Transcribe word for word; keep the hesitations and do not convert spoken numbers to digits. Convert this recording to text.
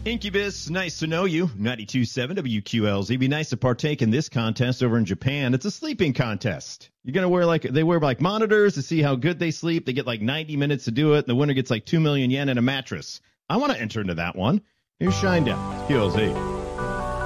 Incubus, nice to know you. ninety-two point seven W Q L Z. Be nice to partake in this contest over in Japan. It's a sleeping contest. You're going to wear like, they wear like monitors to see how good they sleep. They get like ninety minutes to do it. And the winner gets like two million yen and a mattress. I want to enter into that one. Here's Shinedown. Q L Z.